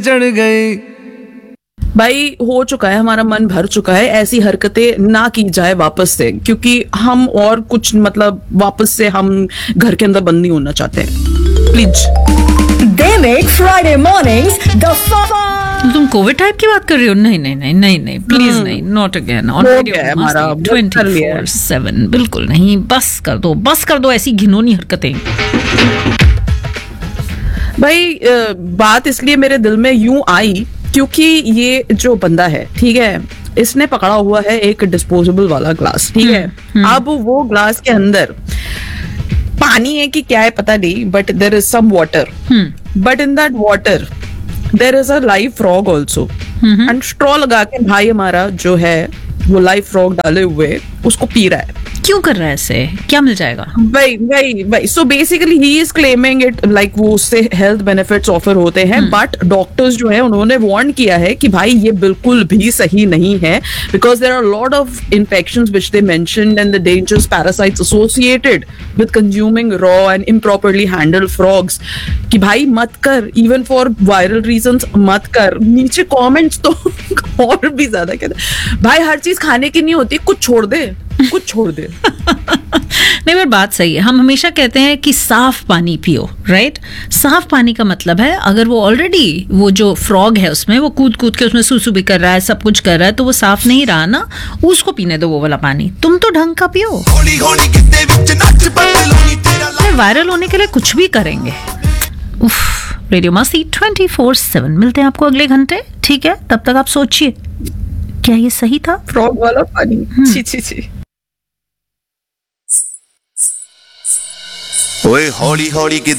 चढ़ गई। भाई हो चुका है, हमारा मन भर चुका है, ऐसी हरकतें ना की जाए वापस से, क्योंकि हम और कुछ मतलब वापस से हम घर के अंदर बंद नहीं होना चाहते हैं, please. They make Friday mornings the fun. तुम कोविड टाइप की बात कर रही हो? नहीं नहीं नहीं नहीं नहीं, प्लीज नहीं, नॉट अगेन ऑन रेडियो हमारा 24/7, बिल्कुल नहीं। बस कर दो ऐसी घिनौनी हरकतें। भाई बात इसलिए मेरे दिल में यूं आई क्योंकि ये जो बंदा है, ठीक है, इसने पकड़ा हुआ है एक डिस्पोजेबल वाला ग्लास, ठीक है। अब वो ग्लास के अंदर पानी है कि क्या है पता नहीं, but there is some water, but in that water there is a live frog also, and straw लगा के भाई हमारा जो है वो लाइव फ्रॉग डाले हुए उसको पी रहा है। क्यों कर रहा है ऐसे? क्या मिल जाएगा? वही so basically he is claiming it like वो उससे हेल्थ बेनिफिट्स ऑफर होते हैं, बट डॉक्टर्स जो है उन्होंने वार्न किया है कि भाई ये बिल्कुल भी सही नहीं है, because there are lot of infections which they mentioned and the dangerous parasites associated with consuming raw and improperly handled frogs. कि भाई मत कर, इवन फॉर वायरल रीजंस मत कर। नीचे कमेंट्स तो और भी ज्यादा कहते हैं भाई हर चीज खाने की नहीं होती, कुछ छोड़ दे। नहीं, पर बात सही है। हम हमेशा कहते हैं कि साफ पानी पियो, राइट? साफ पानी का मतलब है अगर वो ऑलरेडी वो जो फ्रॉग है उसमें वो कूद के उसमें सूसू भी कर रहा है, सब कुछ कर रहा है, तो वो साफ नहीं रहा ना, उसको पीने दो वो वाला पानी। तुम तो ढंग का पियो। वायरल होने के लिए कुछ भी करेंगे। उफ, रेडियो मस्ती 24/7 मिलते हैं आपको अगले घंटे, ठीक है? तब तक आप सोचिए क्या ये सही था? फ्रॉग वाला पानी, छी। ओए हौली हौली